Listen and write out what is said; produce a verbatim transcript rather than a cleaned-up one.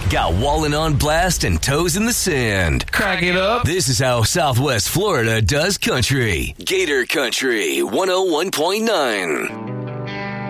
Got Wallin on blast and toes in the sand. Crack it up. This is how Southwest Florida does country. Gator Country one oh one point nine.